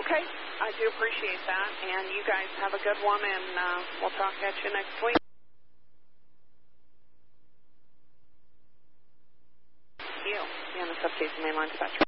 Okay, I do appreciate that, and you guys have a good one, and we'll talk at you next week. You, on the substation mainline dispatcher.